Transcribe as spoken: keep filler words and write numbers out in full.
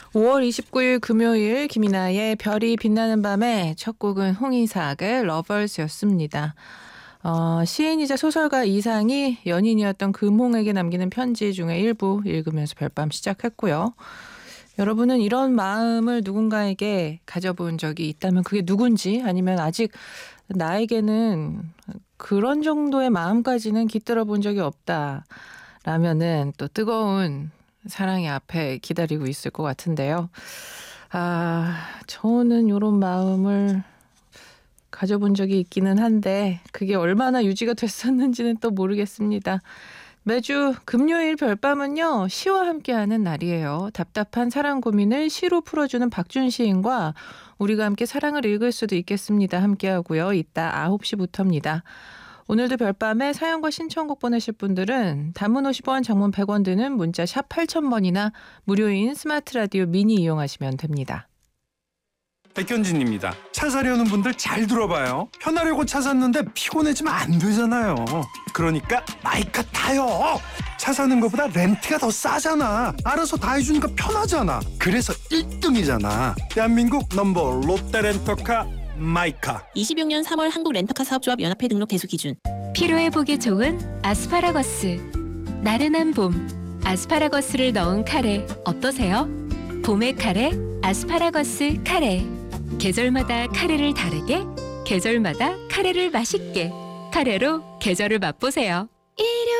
오월 이십구일 금요일 김이나의 별이 빛나는 밤의 첫 곡은 홍이삭의 러버스였습니다. 어, 시인이자 소설가 이상이 연인이었던 금홍에게 남기는 편지 중에 일부 읽으면서 별밤 시작했고요. 여러분은 이런 마음을 누군가에게 가져본 적이 있다면 그게 누군지, 아니면 아직 나에게는 그런 정도의 마음까지는 깃들어 본 적이 없다라면은 또 뜨거운 사랑의 앞에 기다리고 있을 것 같은데요. 아, 저는 이런 마음을 가져본 적이 있기는 한데 그게 얼마나 유지가 됐었는지는 또 모르겠습니다. 매주 금요일 별밤은요, 시와 함께하는 날이에요. 답답한 사랑 고민을 시로 풀어주는 박준 시인과 우리가 함께 사랑을 읽을 수도 있겠습니다. 함께하고요. 이따 아홉 시부터입니다. 오늘도 별밤에 사연과 신청곡 보내실 분들은 단문 오십 원, 장문 백 원 드는 문자 샵 팔천 번이나 무료인 스마트 라디오 미니 이용하시면 됩니다. 백현진입니다. 차 사려는 분들 잘 들어봐요. 편하려고 차 샀는데 피곤해지면 안 되잖아요. 그러니까 마이카 타요. 차 사는 것보다 렌트가 더 싸잖아. 알아서 다 해주니까 편하잖아. 그래서 일 등이잖아. 대한민국 넘버 롯데 렌터카 마이카. 이십육 년 삼월 한국 렌터카 사업조합 연합회 등록 대수 기준. 피로회복에 좋은 아스파라거스. 나른한 봄, 아스파라거스를 넣은 카레 어떠세요? 봄의 카레, 아스파라거스 카레. 계절마다 카레를 다르게, 계절마다 카레를 맛있게. 카레로 계절을 맛보세요. 일요